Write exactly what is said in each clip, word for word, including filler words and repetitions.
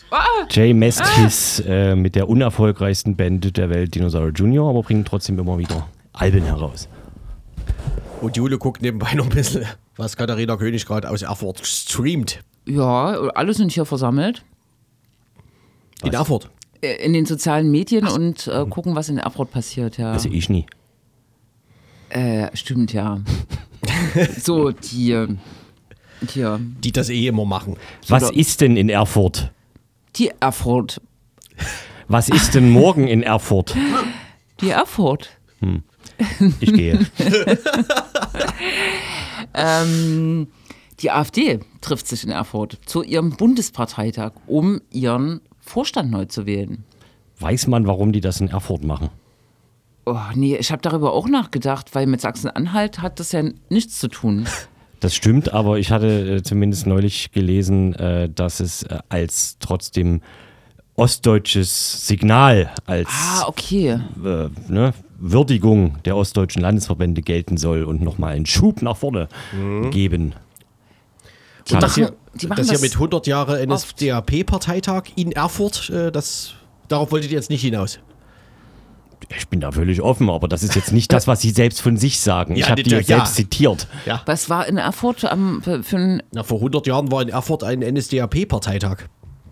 Ah, Jay Mestis ah. äh, mit der unerfolgreichsten Band der Welt, Dinosaur Junior, aber bringen trotzdem immer wieder Alben heraus. Und Jule guckt nebenbei noch ein bisschen, was Katharina König gerade aus Erfurt streamt. Ja, alle sind hier versammelt. Was? In Erfurt? In den sozialen Medien Ach. und äh, gucken, was in Erfurt passiert, ja. Also ich nie. Äh, stimmt, ja. So, die, die... Die das eh immer machen. Was so, ist denn in Erfurt? Die Erfurt. Was ist denn morgen in Erfurt? Die Erfurt. Hm. Ich gehe. ähm, die AfD trifft sich in Erfurt zu ihrem Bundesparteitag, um ihren Vorstand neu zu wählen. Weiß man, warum die das in Erfurt machen? Oh, nee, ich habe darüber auch nachgedacht, weil mit Sachsen-Anhalt hat das ja nichts zu tun. Das stimmt, aber ich hatte äh, zumindest neulich gelesen, äh, dass es äh, als trotzdem ostdeutsches Signal, als ah, okay. äh, ne, Würdigung der ostdeutschen Landesverbände gelten soll und nochmal einen Schub nach vorne mhm. geben. Die und das, machen, hier, die das, das hier mit hundert Jahre N S D A P-Parteitag in Erfurt, äh, das, darauf wolltet ihr jetzt nicht hinaus? Ich bin da völlig offen, aber das ist jetzt nicht das, was sie selbst von sich sagen. Ja, ich habe die ja selbst zitiert. Ja. Was war in Erfurt am, für, für ein... Na, vor hundert Jahren war in Erfurt ein N S D A P-Parteitag.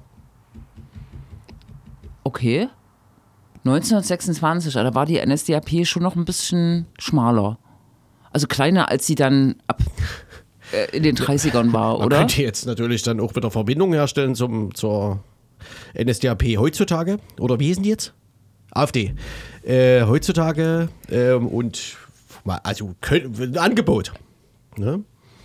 Okay. neunzehnhundertsechsundzwanzig, da war die N S D A P schon noch ein bisschen schmaler. Also kleiner, als sie dann ab äh, in den dreißigern war, Man oder? Man könnte jetzt natürlich dann auch wieder Verbindung herstellen zum, zur N S D A P heutzutage. Oder wie hießen die jetzt? AfD. Äh, heutzutage ähm, und also ein Angebot. Ne?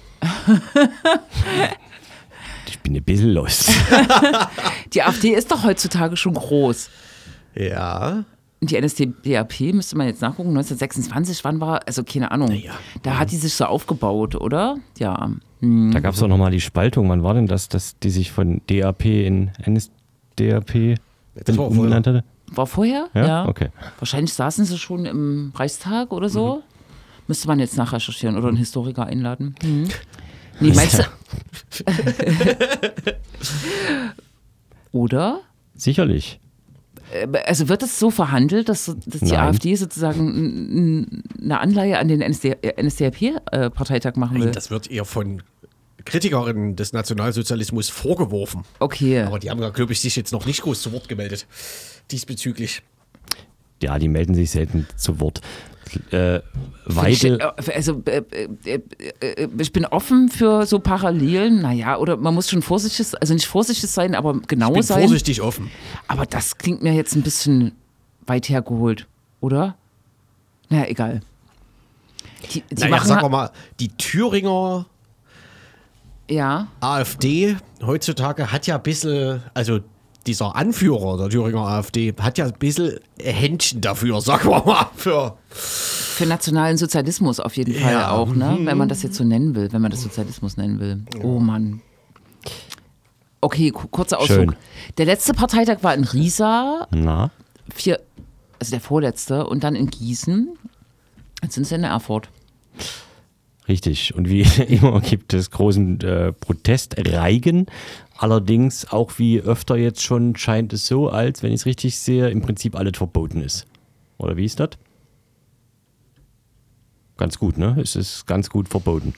Ich bin ein bisschen lost. Die AfD ist doch heutzutage schon groß. Ja. Und die N S D A P, müsste man jetzt nachgucken, neunzehnhundertsechsundzwanzig, wann war, also keine Ahnung, ja. da hat die sich so aufgebaut, oder? Ja. Hm. Da gab es auch nochmal die Spaltung, wann war denn das, dass die sich von D A P in N S D A P umbenannt hatte? War vorher? Ja? Ja. Okay. Wahrscheinlich saßen sie schon im Reichstag oder so. Mhm. Müsste man jetzt nachrecherchieren oder einen Historiker einladen. Mhm. Nee, meinst du? Oder? Sicherlich. Also wird es so verhandelt, dass, dass die Nein. AfD sozusagen eine Anleihe an den N S D A P-Parteitag machen will? Nein, das wird eher von Kritikerinnen des Nationalsozialismus vorgeworfen. Okay. Aber die haben, glaube ich, sich jetzt noch nicht groß zu Wort gemeldet diesbezüglich. Ja, die melden sich selten zu Wort. Äh, Weidel. Ich, also äh, äh, äh, ich bin offen für so Parallelen, naja, oder man muss schon vorsichtig, also nicht vorsichtig sein, aber genau sein. Ich bin sein. vorsichtig offen. Aber das klingt mir jetzt ein bisschen weit hergeholt, oder? Naja, egal. Die, die naja, sagen wir mal, die Thüringer ja. AfD heutzutage hat ja ein bisschen, also dieser Anführer der Thüringer AfD hat ja ein bisschen Händchen dafür, sagen wir mal. Für, für nationalen Sozialismus auf jeden Fall ja. auch, ne? Wenn man das jetzt so nennen will, wenn man das Sozialismus nennen will. Oh Mann. Okay, kurzer Ausflug. Schön. Der letzte Parteitag war in Riesa. Na? Vier, also der vorletzte. Und dann in Gießen. Jetzt sind sie in Erfurt. Richtig. Und wie immer gibt es großen äh, Protestreigen. Allerdings auch wie öfter jetzt schon scheint es so, als, wenn ich es richtig sehe, im Prinzip alles verboten ist. Oder wie ist das? Ganz gut, ne? Es ist ganz gut verboten.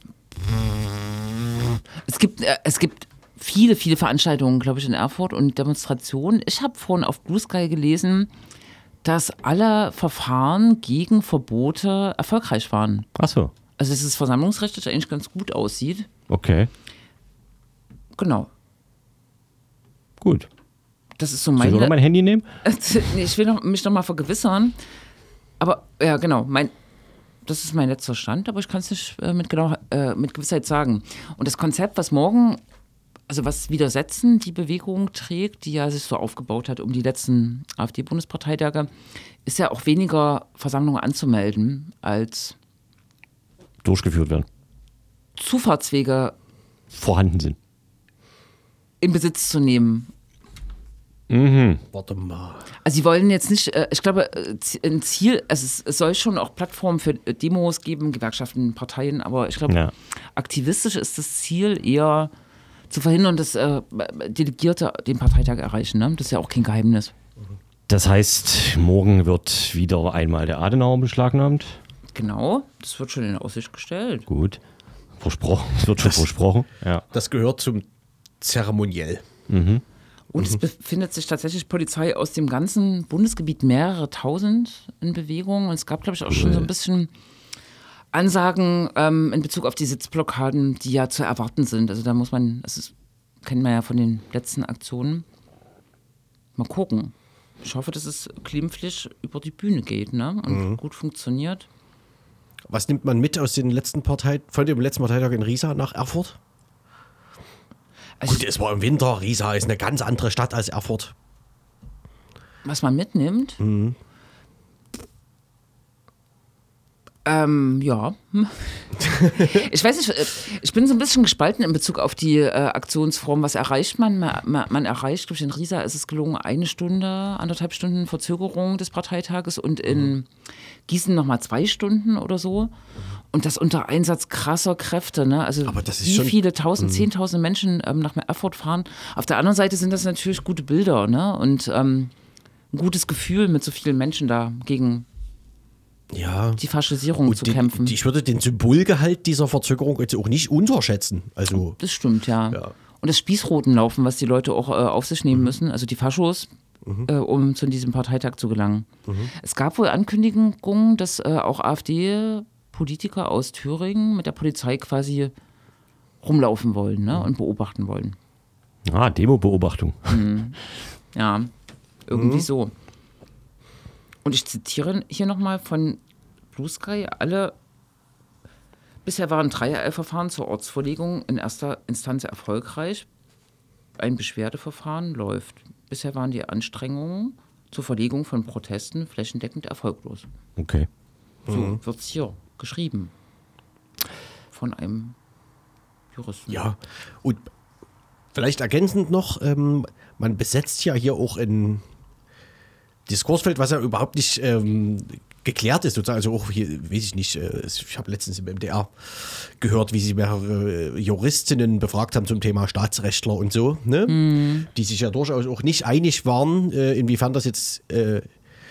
Es gibt, äh, es gibt viele, viele Veranstaltungen, glaube ich, in Erfurt und Demonstrationen. Ich habe vorhin auf Blue Sky gelesen, dass alle Verfahren gegen Verbote erfolgreich waren. Ach so. Also dass es versammlungsrechtlich eigentlich ganz gut aussieht. Okay. Genau. Gut. Das ist so meine... Soll ich noch mein Handy nehmen? Nee, ich will noch, mich noch mal vergewissern. Aber, ja, genau, mein... Das ist mein letzter Stand, aber ich kann es nicht äh, mit, genau, äh, mit Gewissheit sagen. Und das Konzept, was morgen, also was Widersetzen die Bewegung trägt, die ja sich so aufgebaut hat um die letzten AfD-Bundesparteitage, ist ja auch weniger Versammlungen anzumelden, als durchgeführt werden. Zufahrtswege vorhanden sind. In Besitz zu nehmen. Mhm. Warte mal. Also sie wollen jetzt nicht, ich glaube, ein Ziel, also es soll schon auch Plattformen für Demos geben, Gewerkschaften, Parteien, aber ich glaube, ja. aktivistisch ist das Ziel eher zu verhindern, dass äh, Delegierte den Parteitag erreichen. Ne? Das ist ja auch kein Geheimnis. Das heißt, morgen wird wieder einmal der Adenauer beschlagnahmt. Genau, das wird schon in Aussicht gestellt. Gut, versprochen, es wird schon Das- versprochen. Ja. Das gehört zum Zeremoniell. Mhm. Und es befindet sich tatsächlich Polizei aus dem ganzen Bundesgebiet, mehrere tausend in Bewegung. Und es gab, glaube ich, auch schon so ein bisschen Ansagen ähm, in Bezug auf die Sitzblockaden, die ja zu erwarten sind. Also da muss man, das ist, kennen wir ja von den letzten Aktionen. Mal gucken. Ich hoffe, dass es glimpflich über die Bühne geht, ne? Und Mhm. gut funktioniert. Was nimmt man mit aus den letzten Partei von dem letzten Parteitag in Riesa nach Erfurt? Also, Gut, es war im Winter. Riesa ist eine ganz andere Stadt als Erfurt. was man mitnimmt? Mhm. Ähm, ja. Ich weiß nicht, ich bin so ein bisschen gespalten in Bezug auf die äh, Aktionsform. Was erreicht man? Man, man, man erreicht, glaube ich, in Riesa ist es gelungen, eine Stunde, anderthalb Stunden Verzögerung des Parteitages und in Gießen nochmal zwei Stunden oder so. Und das unter Einsatz krasser Kräfte. Ne? Also Aber das ist wie schon- viele tausend, zehntausend Menschen ähm, nach Erfurt fahren. Auf der anderen Seite sind das natürlich gute Bilder, ne? Und ähm, ein gutes Gefühl, mit so vielen Menschen da gegen Ja. die Faschisierung zu den, kämpfen. Ich würde den Symbolgehalt dieser Verzögerung jetzt auch nicht unterschätzen. Also, Das stimmt, ja. Ja. Und das Spießrutenlaufen, was die Leute auch äh, auf sich nehmen müssen, also die Faschos, äh, um zu diesem Parteitag zu gelangen. Es gab wohl Ankündigungen, dass äh, auch AfD-Politiker aus Thüringen mit der Polizei quasi rumlaufen wollen, ne, und beobachten wollen. Ah, Demo-Beobachtung. Ja, irgendwie so. Und ich zitiere hier nochmal von Blue Sky, alle bisher waren drei Eilverfahren zur Ortsverlegung in erster Instanz erfolgreich. Ein Beschwerdeverfahren läuft. Bisher waren die Anstrengungen zur Verlegung von Protesten flächendeckend erfolglos. Okay. So wird es hier geschrieben. Von einem Juristen. ja. Und vielleicht ergänzend noch, ähm, man besetzt ja hier auch ein Diskursfeld, was ja überhaupt nicht ähm, geklärt ist. Sozusagen. Also auch hier, weiß ich nicht, äh, ich habe letztens im M D R gehört, wie sie mehrere äh, Juristinnen befragt haben zum Thema Staatsrechtler und so, ne? Die sich ja durchaus auch nicht einig waren, äh, inwiefern das jetzt äh,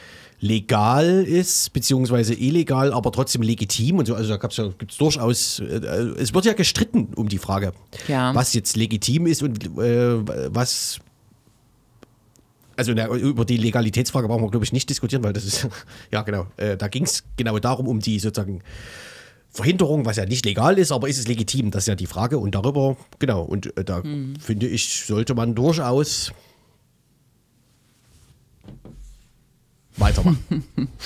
legal ist, beziehungsweise illegal, aber trotzdem legitim und so. Also da gab's ja, gibt's durchaus, äh, es wird ja gestritten um die Frage, Ja. was jetzt legitim ist und äh, was. Also na, über die Legalitätsfrage brauchen wir, glaube ich, nicht diskutieren, weil das ist, ja genau, äh, da ging es genau darum, um die sozusagen Verhinderung, was ja nicht legal ist, aber ist es legitim, das ist ja die Frage und darüber, genau, und äh, da finde ich, sollte man durchaus weitermachen.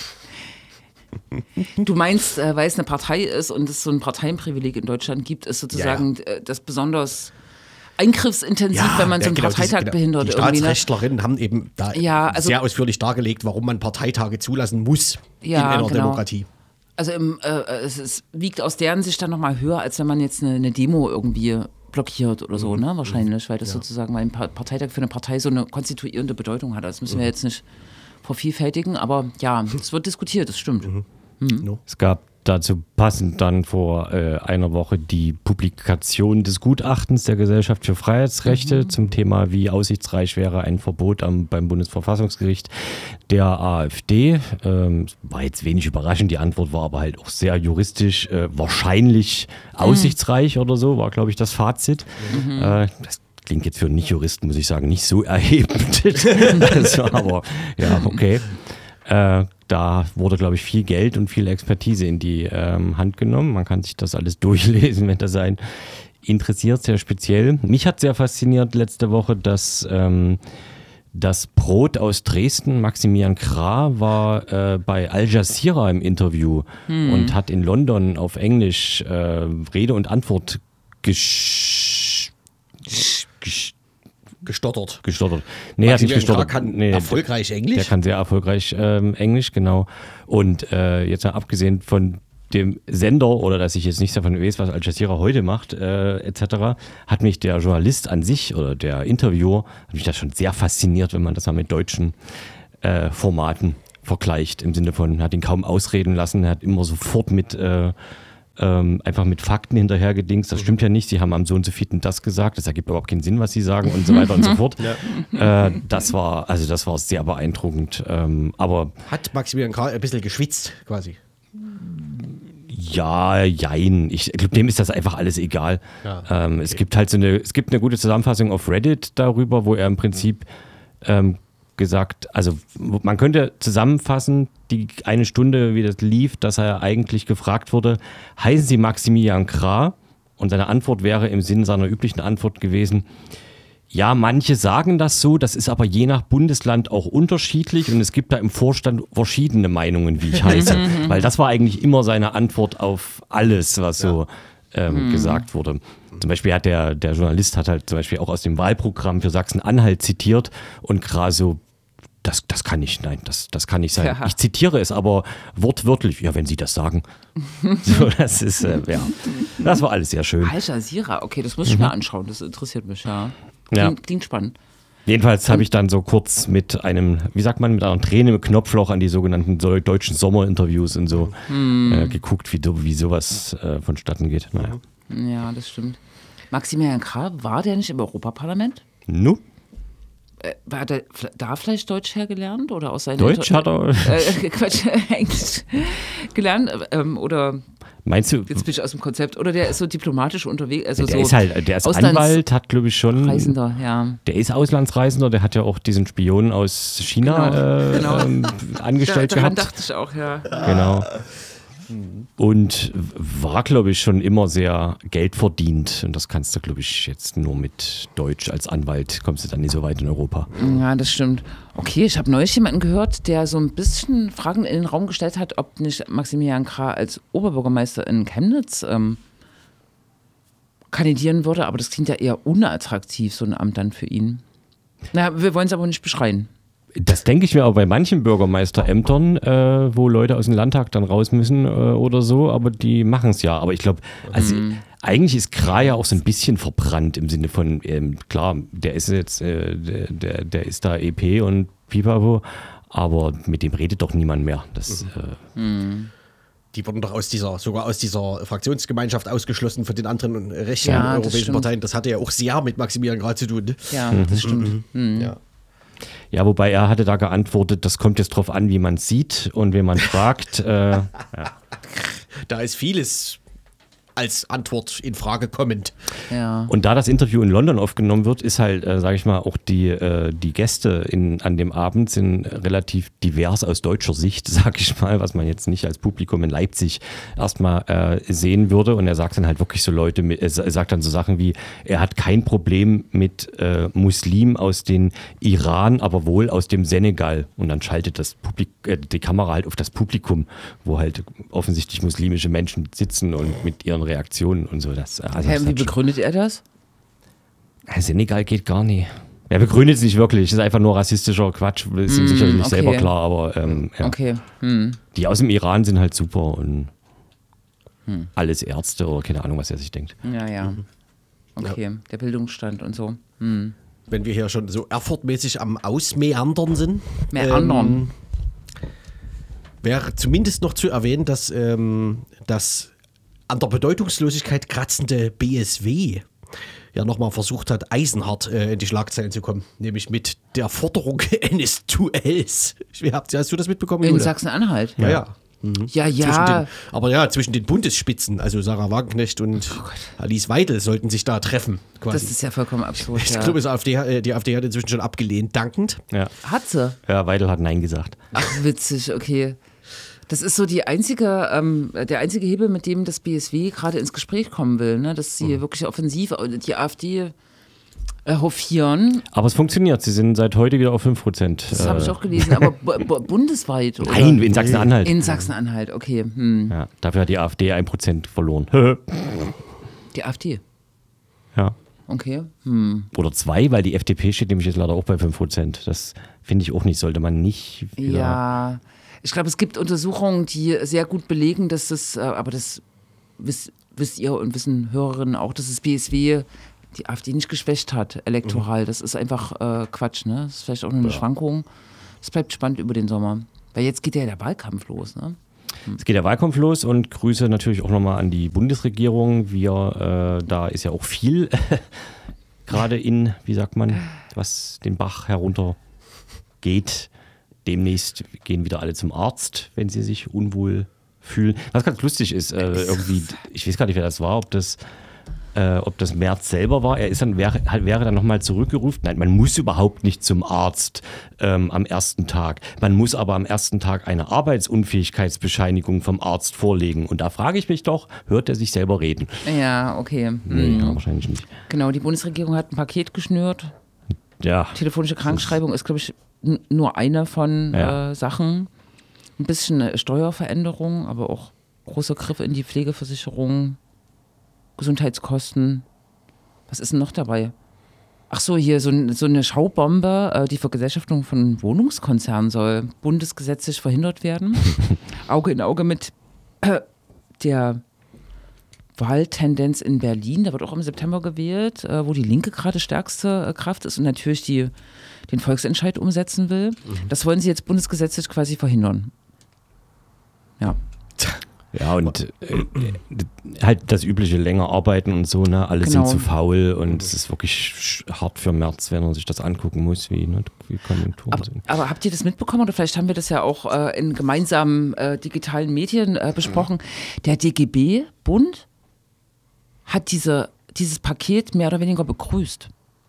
Du meinst, äh, weil es eine Partei ist und es so ein Parteienprivileg in Deutschland gibt, ist sozusagen äh, das besonders eingriffsintensiv, wenn man so einen genau, Parteitag diese, genau, behindert. Die irgendwie, ne? Staatsrechtlerinnen haben eben da Ja, also- sehr ausführlich dargelegt, warum man Parteitage zulassen muss Ja, in einer genau. Demokratie. Also im, äh, es ist, wiegt aus deren Sicht dann nochmal höher, als wenn man jetzt eine, eine Demo irgendwie blockiert oder so, ne? Wahrscheinlich, weil das sozusagen weil ein Pa- Parteitag für eine Partei so eine konstituierende Bedeutung hat. Das müssen wir jetzt nicht vervielfältigen, aber ja, es wird diskutiert, das stimmt. No. Es gab dazu passend dann vor äh, einer Woche die Publikation des Gutachtens der Gesellschaft für Freiheitsrechte zum Thema, wie aussichtsreich wäre ein Verbot am, beim Bundesverfassungsgericht der AfD. Ähm, war jetzt wenig überraschend, die Antwort war aber halt auch sehr juristisch, äh, wahrscheinlich aussichtsreich oder so, war glaube ich das Fazit. Äh, das klingt jetzt für einen Nicht-Juristen, muss ich sagen, nicht so erhebend. Also, aber ja, okay. Äh, da wurde, glaube ich, viel Geld und viel Expertise in die ähm, Hand genommen. Man kann sich das alles durchlesen, wenn das einen interessiert, sehr speziell. Mich hat sehr fasziniert letzte Woche, dass ähm, das Brot aus Dresden, Maximilian Krah, war äh, bei Al Jazeera im Interview und hat in London auf Englisch äh, Rede und Antwort gesch gesch Gestottert. gestottert. Nee, er hat nicht Maximilian Krah gestottert. kann Nee, erfolgreich Englisch. Der kann sehr erfolgreich ähm, Englisch, genau. Und äh, jetzt mal abgesehen von dem Sender oder dass ich jetzt nicht davon weiß, was Al Jazeera heute macht, äh, et cetera, hat mich der Journalist an sich oder der Interviewer, hat mich das schon sehr fasziniert, wenn man das mal mit deutschen äh, Formaten vergleicht. Im Sinne von, hat ihn kaum ausreden lassen, er hat immer sofort mit äh, ähm, einfach mit Fakten hinterhergedingst. Das stimmt ja nicht. Sie haben am so und so vierten das gesagt. Das ergibt überhaupt keinen Sinn, was sie sagen und so weiter und so fort. Ja. Äh, das war, also das war sehr beeindruckend. Ähm, aber hat Maximilian Krah ein bisschen geschwitzt, quasi. Ja, jein. Ich glaube, dem ist das einfach alles egal. Ja, ähm, okay. Es gibt halt so eine, es gibt eine gute Zusammenfassung auf Reddit darüber, wo er im Prinzip ähm, gesagt, also man könnte zusammenfassen, die eine Stunde, wie das lief, dass er eigentlich gefragt wurde, heißen Sie Maximilian Krah? Und seine Antwort wäre im Sinne seiner üblichen Antwort gewesen, ja, manche sagen das so, das ist aber je nach Bundesland auch unterschiedlich und es gibt da im Vorstand verschiedene Meinungen, wie ich heiße. Weil das war eigentlich immer seine Antwort auf alles, was so ähm, mhm. gesagt wurde. Zum Beispiel hat der, der Journalist hat halt zum Beispiel auch aus dem Wahlprogramm für Sachsen-Anhalt zitiert und Krah so, das, das kann nicht, nein, das, das kann nicht sein. Ja. Ich zitiere es aber wortwörtlich, ja, wenn Sie das sagen. So, das ist, äh, ja, das war alles sehr schön. Al Jazeera, okay, das muss ich mhm. mir anschauen, das interessiert mich, ja. Ja. Klingt, klingt spannend. Jedenfalls habe ich dann so kurz mit einem, wie sagt man, mit einer Träne im Knopfloch an die sogenannten deutschen Sommerinterviews und so hm. äh, geguckt, wie, wie sowas äh, vonstatten geht. Naja. Ja, das stimmt. Maximilian Krah, war der nicht im Europaparlament? Nu? Äh, hat er da vielleicht Deutsch hergelernt? Oder aus seiner Deutsch hat er... Äh, Quatsch, Englisch gelernt? Ähm, oder... Meinst du? Jetzt bin ich aus dem Konzept. Oder der ist so diplomatisch unterwegs. Also der so ist halt, der ist Anwalt, hat glaube ich schon. Reisender, ja. Der ist Auslandsreisender, der hat ja auch diesen Spion aus China genau, äh, genau. Ähm, angestellt da, daran gehabt. dachte ich auch, ja. Genau. Und war, glaube ich, schon immer sehr geldverdient. Und das kannst du, glaube ich, jetzt nur mit Deutsch als Anwalt, kommst du dann nicht so weit in Europa. Ja, das stimmt. Okay, ich habe neulich jemanden gehört, der so ein bisschen Fragen in den Raum gestellt hat, ob nicht Maximilian Krah als Oberbürgermeister in Chemnitz ähm, kandidieren würde. Aber das klingt ja eher unattraktiv, so ein Amt dann für ihn. Na, wir wollen es aber nicht beschreien. Das denke ich mir auch bei manchen Bürgermeisterämtern, äh, wo Leute aus dem Landtag dann raus müssen äh, oder so, aber die machen es ja. Aber ich glaube, also mhm. eigentlich ist Krah ja auch so ein bisschen verbrannt im Sinne von, ähm, klar, der ist jetzt, äh, der, der, der ist da E P und Pipapo, aber mit dem redet doch niemand mehr. Das, mhm. Äh, mhm. Die wurden doch aus dieser, sogar aus dieser Fraktionsgemeinschaft ausgeschlossen von den anderen rechten ja, europäischen Parteien. Das hatte ja auch sehr mit Maximilian Krah zu tun. Ne? Ja, mhm. das stimmt. Mhm. Mhm. Ja. Ja, wobei er hatte da geantwortet, das kommt jetzt drauf an, wie man es sieht und wen man fragt. Äh, ja. Da ist vieles als Antwort in Frage kommend. Ja. Und da das Interview in London aufgenommen wird, ist halt, äh, sage ich mal, auch die, äh, die Gäste in, an dem Abend sind relativ divers aus deutscher Sicht, sage ich mal, was man jetzt nicht als Publikum in Leipzig erstmal äh, sehen würde. Und er sagt dann halt wirklich so Leute, mit, er sagt dann so Sachen wie, er hat kein Problem mit äh, Muslimen aus dem Iran, aber wohl aus dem Senegal. Und dann schaltet das Publik äh, die Kamera halt auf das Publikum, wo halt offensichtlich muslimische Menschen sitzen und mit ihren Reaktionen und so. Das, also hey, wie begründet er das? Senegal geht gar nicht. Er begründet es nicht wirklich. Das ist einfach nur rassistischer Quatsch. Das ist ihm mm, sicherlich okay. selber klar, aber ähm, ja. Okay. Hm. Die aus dem Iran sind halt super und hm. alles Ärzte oder keine Ahnung, was er sich denkt. Ja, ja. Okay, ja. Der Bildungsstand und so. Hm. Wenn wir hier schon so Erfurt-mäßig am Ausmeandern sind. Meandern. Ähm, wäre zumindest noch zu erwähnen, dass ähm, das an der Bedeutungslosigkeit kratzende B S W ja nochmal versucht hat, eisenhart äh, in die Schlagzeilen zu kommen. Nämlich mit der Forderung eines Duells. Hast, hast du das mitbekommen? In Jude? Sachsen-Anhalt? Ja, ja. Mhm. Ja, ja. Den, aber ja, zwischen den Bundesspitzen, also Sarah Wagenknecht und oh Alice Weidel, sollten sich da treffen. Quasi. Das ist ja vollkommen absurd. Ich ja. glaube, die AfD, die AfD hat inzwischen schon abgelehnt, dankend. Ja. Hat sie? Ja, Weidel hat Nein gesagt. Ach, witzig, okay. Das ist so die einzige, ähm, der einzige Hebel, mit dem das B S W gerade ins Gespräch kommen will, ne? Dass sie mhm. wirklich offensiv die AfD äh, hofieren. Aber es funktioniert, sie sind seit heute wieder auf fünf Prozent. Das äh, habe ich auch gelesen, aber b- b- bundesweit, oder? Nein, in Sachsen-Anhalt. In Sachsen-Anhalt, okay. Hm. Ja, dafür hat die AfD ein Prozent verloren. Die AfD? Ja. Okay. Hm. Oder zwei, weil die F D P steht nämlich jetzt leider auch bei fünf Prozent. Das finde ich auch nicht, sollte man nicht wieder... Ja, ich glaube, es gibt Untersuchungen, die sehr gut belegen, dass das, aber das wisst, wisst ihr und wissen Hörerinnen auch, dass das B S W die AfD nicht geschwächt hat, elektoral. Das ist einfach äh, Quatsch, ne? Das ist vielleicht auch nur eine ja. Schwankung. Es bleibt spannend über den Sommer. Weil jetzt geht ja der Wahlkampf los, ne? Es geht der Wahlkampf los und Grüße natürlich auch nochmal an die Bundesregierung. Wir, äh, da ist ja auch viel gerade in, wie sagt man, was den Bach herunter geht. Demnächst gehen wieder alle zum Arzt, wenn sie sich unwohl fühlen. Was ganz lustig ist, äh, irgendwie, ich weiß gar nicht, wer das war, ob das Äh, ob das Merz selber war. Er ist dann, wäre, wäre dann nochmal zurückgerufen. Nein, man muss überhaupt nicht zum Arzt ähm, am ersten Tag. Man muss aber am ersten Tag eine Arbeitsunfähigkeitsbescheinigung vom Arzt vorlegen. Und da frage ich mich doch, hört er sich selber reden? Ja, okay. Nee, Hm. ja, wahrscheinlich nicht. Genau, die Bundesregierung hat ein Paket geschnürt. Ja. Telefonische Krankschreibung ist, glaube ich, n- nur eine von Ja. äh, Sachen. Ein bisschen eine Steuerveränderung, aber auch großer Griff in die Pflegeversicherung. Gesundheitskosten. Was ist denn noch dabei? Ach so, hier so, ein, so eine Schaubombe, äh, die Vergesellschaftung von Wohnungskonzernen soll bundesgesetzlich verhindert werden. Auge in Auge mit äh, der Wahltendenz in Berlin. Da wird auch im September gewählt, äh, wo die Linke gerade stärkste äh, Kraft ist und natürlich die, den Volksentscheid umsetzen will. Mhm. Das wollen sie jetzt bundesgesetzlich quasi verhindern. Ja. Ja, und äh, halt das übliche länger arbeiten und so, ne? Alle Genau. sind zu faul und es ist wirklich sch- hart für Merz, wenn er sich das angucken muss, wie, ne, wie Konjunkturen Aber, sind. aber habt ihr das mitbekommen oder vielleicht haben wir das ja auch äh, in gemeinsamen äh, digitalen Medien äh, besprochen? Der D G B-Bund hat diese, dieses Paket mehr oder weniger begrüßt.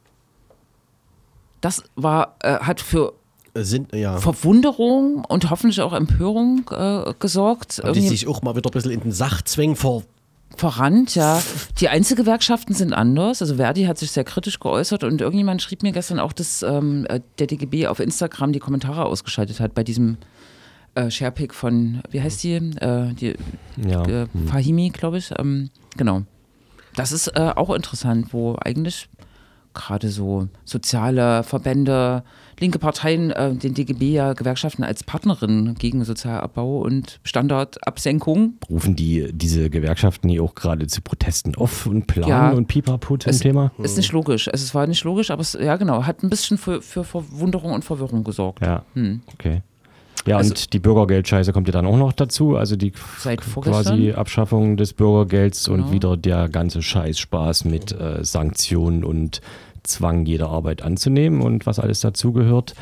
Das war, äh, hat für Sind, ja. Verwunderung und hoffentlich auch Empörung äh, gesorgt. Haben die Irgendwie sich auch mal wieder ein bisschen in den Sachzwängen ver... verrannt, ja. Die Einzelgewerkschaften sind anders. Also Verdi hat sich sehr kritisch geäußert und irgendjemand schrieb mir gestern auch, dass ähm, der D G B auf Instagram die Kommentare ausgeschaltet hat bei diesem äh, Sharepick von, wie heißt die? Äh, die Ja. äh, Fahimi, glaube ich. Ähm, genau. Das ist äh, auch interessant, wo eigentlich gerade so soziale Verbände, linke Parteien äh, den D G B ja Gewerkschaften als Partnerin gegen Sozialabbau und Standardabsenkung. Rufen die diese Gewerkschaften hier auch gerade zu Protesten auf und planen Ja. und pipapo zum Es Thema? ist nicht logisch. Also es war nicht logisch, aber es, ja genau, hat ein bisschen für, für Verwunderung und Verwirrung gesorgt. Ja, Hm. okay. Ja, Also- und die Bürgergeldscheiße kommt ja dann auch noch dazu, also die Seit quasi vorgestern? Abschaffung des Bürgergelds und Genau. wieder der ganze Scheißspaß mit äh, Sanktionen und Zwang, jede Arbeit anzunehmen und was alles dazugehört.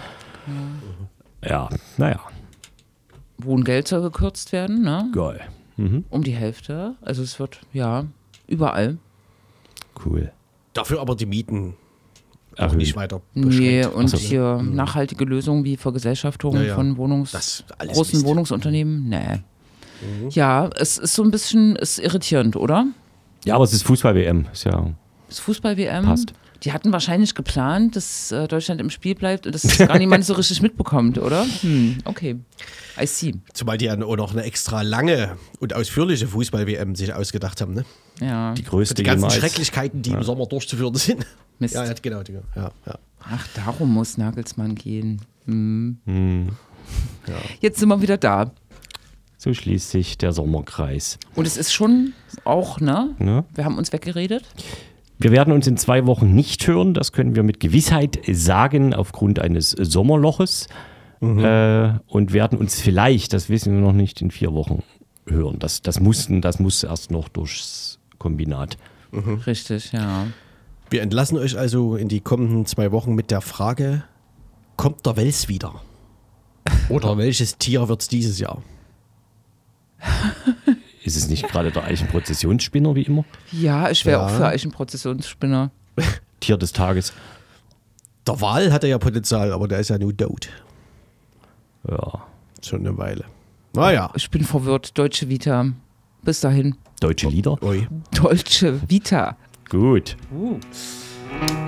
Ja, naja, Wohngeld soll gekürzt werden, ne? geil. Mhm. Um die Hälfte. Also es wird, ja, überall. Cool. Dafür aber die Mieten auch Erhöhen. nicht weiter Nee, beschränkt. und so. hier nachhaltige Lösungen wie Vergesellschaftung Ja, ja. von Wohnungs Das alles großen Mist. Wohnungsunternehmen, nee. Ja, es ist so ein bisschen ist irritierend, oder? Ja, aber es ist Fußball-W M. Ist ja, Das Fußball-W M. Passt. Die hatten wahrscheinlich geplant, dass äh, Deutschland im Spiel bleibt und dass das gar niemand so richtig mitbekommt, oder? Hm, okay. I see. Zumal die ja auch noch eine extra lange und ausführliche Fußball-W M sich ausgedacht haben, ne? Ja. die größte Die ganzen jemals. Schrecklichkeiten, die im Sommer durchzuführen sind. Mist. Ja, ja, genau. Die, ja, ja. Ach, darum muss Nagelsmann gehen. Hm. Hm. Jetzt sind wir wieder da. So schließt sich der Sommerkreis. Und es ist schon auch, ne? Ne? Wir haben uns weggeredet. Wir werden uns in zwei Wochen nicht hören, das können wir mit Gewissheit sagen, aufgrund eines Sommerloches. Äh, und werden uns vielleicht, das wissen wir noch nicht, in vier Wochen hören. Das, das, mussten, das muss erst noch durchs Kombinat. Richtig, ja. Wir entlassen euch also in die kommenden zwei Wochen mit der Frage, kommt der Wels wieder? Oder welches Tier wird es dieses Jahr? Ist es nicht gerade der Eichenprozessionsspinner wie immer? Ja, ich wäre Ja. auch für Eichenprozessionsspinner. Tier des Tages. Der Wal hat ja Potenzial, aber der ist ja nur tot. Ja. Schon eine Weile. Naja. Ich bin verwirrt. Deutsche Vita. Bis dahin. Deutsche Lieder. Ui. Deutsche Vita. Gut. Uh.